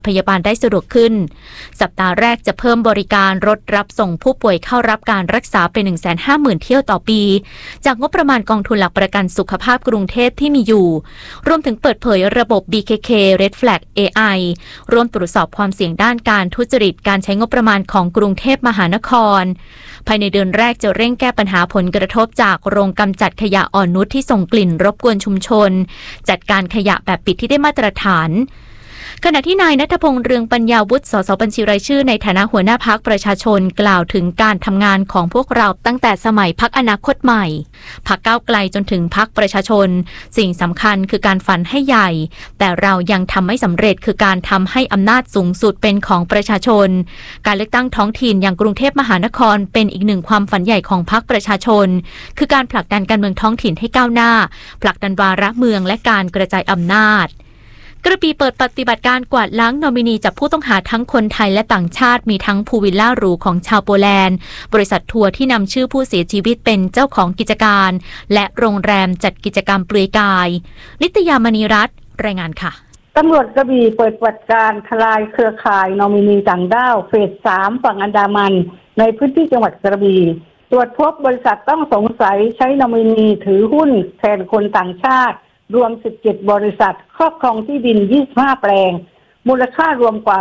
พยาบาลได้สะดวกขึ้นสัปดาห์แรกจะเพิ่มบริการรถรับส่งผู้ป่วยเข้ารับการรักษาเป็น 150,000 เที่ยวต่อปีจากงบประมาณกองทุนหลักประกันสุขภาพกรุงเทพที่มีอยู่รวมถึงเปิดเผยระบบ BKK Red Flag AI ร่วมตรวจสอบความเสี่ยงด้านการทุจริตการใช้งบประมาณของกรุงเทพมหานครภายในเดือนแรกจะเร่งแก้ปัญหาผลกระทบจากโรงกำจัดขยะอ่อนนุชที่ส่งกลิ่นรบกวนชุมชนจัดการขยะแบบปิดที่ได้มาตรฐานขณะที่นายณัฐพงษ์เรืองปัญญาวุฒิสสบัญชีรายชื่อในฐานะหัวหน้าพรรคประชาชนกล่าวถึงการทำงานของพวกเราตั้งแต่สมัยพรรคอนาคตใหม่พรรคก้าวไกลจนถึงพรรคประชาชนสิ่งสำคัญคือการฝันให้ใหญ่แต่เรายังทำไม่สำเร็จคือการทำให้อำนาจสูงสุดเป็นของประชาชนการเลือกตั้งท้องถิ่นอย่างกรุงเทพมหานครเป็นอีกหนึ่งความฝันใหญ่ของพรรคประชาชนคือการผลักดันการเมืองท้องถิ่นให้ก้าวหน้าผลักดันวาระเมืองและการกระจายอำนาจกระบี่เปิดปฏิบัติการกวาดล้างนอมินีจับผู้ต้องหาทั้งคนไทยและต่างชาติมีทั้งพูลวิลล่าหรูของชาวโปแลนด์บริษัททัวร์ที่นำชื่อผู้เสียชีวิตเป็นเจ้าของกิจการและโรงแรมจัดกิจกรรมเปลือยกายนิตยามณีรัตน์รายงานค่ะตำรวจกระบี่เปิดปฏิบัติการทลายเครือข่ายนอมินีต่างด้าวเฟส 3 ฝั่งอันดามันในพื้นที่จังหวัดกระบี่ตรวจพบบริษัทต้องสงสัยใช้นอมินีถือหุ้นแทนคนต่างชาติรวม17บริษัทครอบครองที่ดิน25แปลงมูลค่ารวมกว่า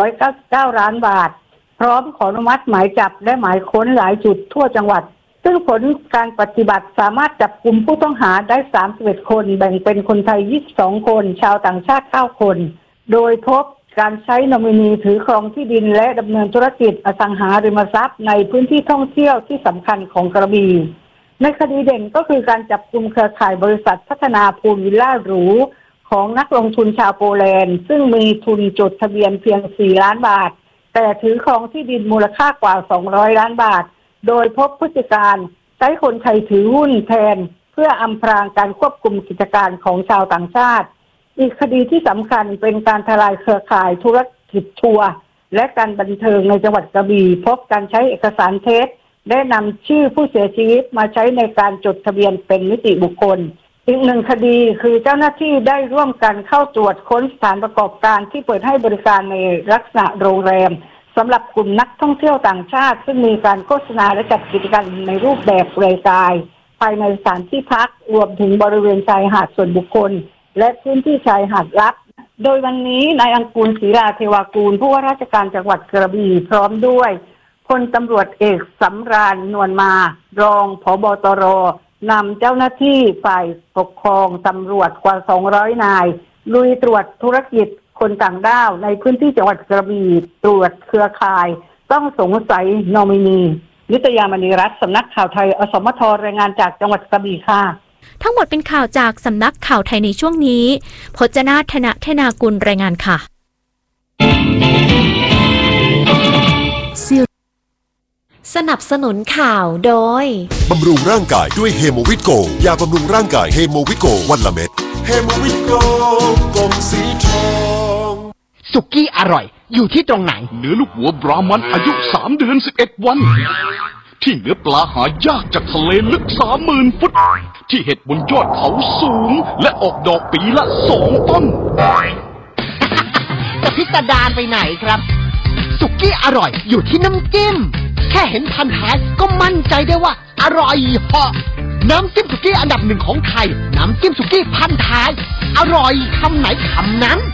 499ล้านบาทพร้อมขออนุมัติหมายจับและหมายค้นหลายจุดทั่วจังหวัดซึ่งผลการปฏิบัติสามารถจับกุมผู้ต้องหาได้31คนแบ่งเป็นคนไทย22คนชาวต่างชาติ9คนโดยพบการใช้นอมินีถือครองที่ดินและดำเนินธุรกิจอสังหาริมทรัพย์ในพื้นที่ท่องเที่ยวที่สำคัญของกระบี่ในคดีเด่นก็คือการจับกุมเครือข่ายบริษัทพัฒนาพูลวิลล่าหรูของนักลงทุนชาวโปแลนด์ซึ่งมีทุนจดทะเบียนเพียง4ล้านบาทแต่ถือครองที่ดินมูลค่ากว่า200ล้านบาทโดยพบพฤติการใช้คนไทยถือหุ้นแทนเพื่ออำพรางการควบคุมกิจการของชาวต่างชาติอีกคดีที่สำคัญเป็นการทลายเครือข่ายธุรกิจทัวร์และการบันเทิงในจังหวัดกระบี่พบการใช้เอกสารเท็จได้นำชื่อผู้เสียชีวิตมาใช้ในการจดทะเบียนเป็นนิติบุคคลอีกหนึ่งคดีคือเจ้าหน้าที่ได้ร่วมกันเข้าตรวจค้นสถานประกอบการที่เปิดให้บริการในลักษณะโรงแรมสำหรับกลุ่มนักท่องเที่ยวต่างชาติซึ่งมีการโฆษณาและจัดกิจกรรมในรูปแบบเปลือยกายภายในสถานที่พักรวมถึงบริเวณชายหาดส่วนบุคคลและพื้นที่ชายหาดลับโดยวันนี้นายอังกูลศรีราเทวากูลผู้ว่าราชการจังหวัดกระบี่พร้อมด้วยพลตำรวจเอกสำราญนวลมารองผบ.ตร.นำเจ้าหน้าที่ฝ่ายปกครองตำรวจกว่า200นายลุยตรวจธุรกิจคนต่างด้าวในพื้นที่จังหวัดกระบี่ตรวจเครือข่ายต้องสงสัยนอมินีนิตยามณีรัตน์สำนักข่าวไทยอสมทรายงานจากจังหวัดกระบี่ค่ะทั้งหมดเป็นข่าวจากสำนักข่าวไทยในช่วงนี้พจนาถนะเทนากุลรายงานค่ะสนับสนุนข่าวโดยบำรุงร่างกายด้วยเฮโมวิตโกยาบำรุงร่างกายเฮโมวิตโกวันละเม็ดเฮโมวิตโกกล่องสีทองสุกี้อร่อยอยู่ที่ตรงไหนเนื้อลูกหัวบรามันอายุ3เดือน11วันที่เนื้อปลาหายากจากทะเลลึก 30,000 ฟุตที่เห็ดบนยอดเขาสูงและออกดอกปีละ2ต้นจะพิสดารไปไหนครับสุกี้อร่อยอยู่ที่น้ำจิ้มแค่เห็นพันท้ายก็มั่นใจได้ว่าอร่อยเหาะน้ำจิ้มสุกี้อันดับหนึ่งของไทยน้ำจิ้มสุกี้พันท้ายอร่อยคำไหนคำนั้น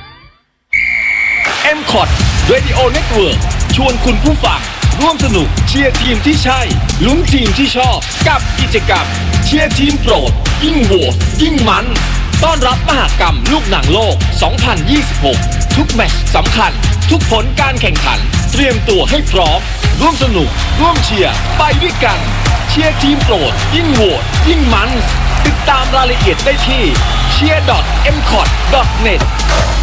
M-Cot Radio Network ชวนคุณผู้ฟังร่วมสนุกเชียร์ทีมที่ใช่ลุ้นทีมที่ชอบกับกิจกรรมเชียร์ทีมโปรดยิ่งโหวตยิ่งมันต้อนรับมหกรรมลูกหนังโลก 2026 ทุกแมตช์สำคัญทุกผลการแข่งขันเตรียมตัวให้พร้อมร่วมสนุกร่วมเชียร์ไปด้วยกันเชียร์ทีมโปรดยิ่งโหวตยิ่งมันติดตามรายละเอียดได้ที่cheer.mcot.net